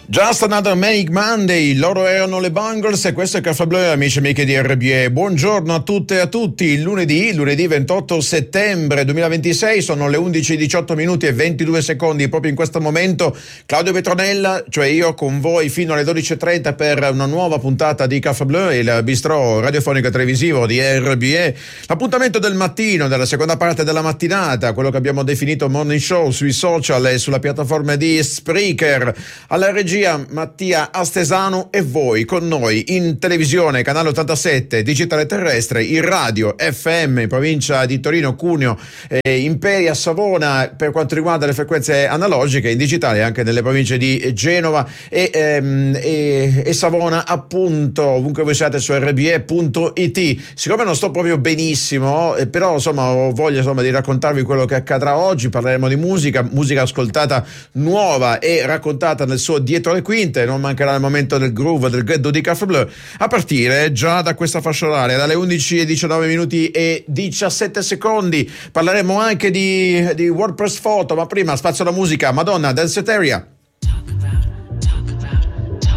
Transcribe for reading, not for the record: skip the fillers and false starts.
Just Another Manic Monday, loro erano le Bungles e questo è Caffè Blu, amici e amiche di RBE. Buongiorno a tutte e a tutti, lunedì 28 settembre 2026, sono le 11:18 minuti e 22 secondi, proprio in questo momento Claudio Petronella, cioè io, con voi fino alle 12:30 per una nuova puntata di Caffè Blu, il bistro radiofonico e televisivo di RBE, l'appuntamento del mattino, della seconda parte della mattinata, quello che abbiamo definito morning show sui social e sulla piattaforma di Spreaker. Alla regia Mattia Astesano e voi con noi in televisione, canale 87, digitale terrestre, in radio FM in provincia di Torino, Cuneo, Imperia, Savona per quanto riguarda le frequenze analogiche, in digitale anche nelle province di Genova e Savona, appunto ovunque voi siate su rbe.it. Siccome non sto proprio benissimo, però insomma ho voglia di raccontarvi quello che accadrà oggi. Parleremo di musica ascoltata nuova e raccontata nel suo dietro le quinte. Non mancherà il momento del groove, del ghetto di Caffè Blu, a partire già da questa fascia oraria, dalle 11:19 minuti e 17 secondi. Parleremo anche di WordPress Photo, ma prima spazio alla musica. Madonna, Danceteria.